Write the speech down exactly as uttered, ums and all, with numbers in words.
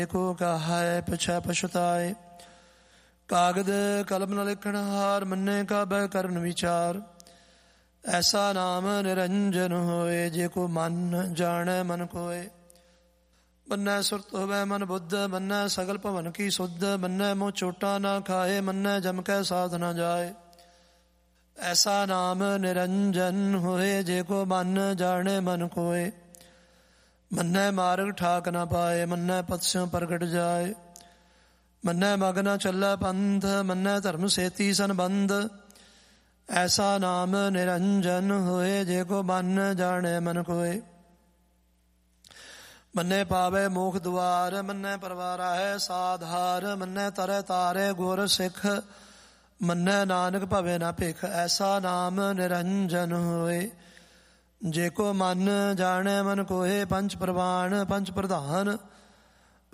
ਕੋ ਕਹਾਇ ਪਿਛੈ ਪਛੁਤਾਏ। ਕਾਗਦ ਕਲਮ ਨ ਲਿਖਣ ਹਾਰ, ਮੰਨੇ ਕਾ ਬਹਿ ਕਰਨ ਵਿਚਾਰ। ਐਸਾ ਨਾਮ ਨਿਰੰਜਨ ਹੋਏ, ਜੇ ਕੋ ਮਨ ਜਾਣੈ ਮਨ ਕੋਏ। ਮੰਨੈ ਸੁਰਤ ਹੋਵੈ ਮਨ ਬੁੱਧ, ਮੰਨੈ ਸਗਲ ਭਵਨ ਕੀ ਸੁਧ। ਮੰਨੈ ਮੋਹ ਚੋਟਾ ਨਾ ਖਾਏ, ਮੰਨੈ ਜਮ ਕੈ ਸਾਧ ਨਾ ਜਾਏ। ਐਸਾ ਨਾਮ ਨਿਰੰਜਨ ਹੋਏ, ਜੇ ਕੋ ਮਨ ਜਾਣੈ ਮਨ ਕੋਏ। ਮੰਨੈ ਮਾਰਗ ਠਾਕ ਨਾ ਪਾਏ, ਮੰਨੈ ਪਦ ਸਿਉ ਪ੍ਰਗਟ ਜਾਏ। ਮੰਨੈ ਮਗ ਨ ਚੱਲੈ ਪੰਥ, ਮੰਨੈ ਧਰਮ ਸੇਤੀ ਸੰਬੰਧ। ਐਸਾ ਨਾਮ ਨਿਰੰਜਨ ਹੋਏ, ਜੇ ਕੋ ਮਨ ਜਾਣੈ ਮਨ ਕੋਏ। ਮੰਨੈ ਪਾਵੈ ਮੋਖ ਦੁਆਰ, ਮੰਨੈ ਪਰਵਾਰਾ ਹੈ ਸਾਧਾਰ। ਮੰਨੈ ਤਰੈ ਤਾਰੇ ਗੁਰ ਸਿੱਖ, ਮੰਨੈ ਨਾਨਕ ਭਵੈ ਨਾ ਭਿਖ। ਐਸਾ ਨਾਮ ਨਿਰੰਜਨ ਹੋਏ, ਜੇ ਕੋ ਮਨ ਜਾਣੈ ਮਨ ਕੋਏ। ਪੰਚ ਪ੍ਰਵਾਨ ਪੰਚ ਪ੍ਰਧਾਨ,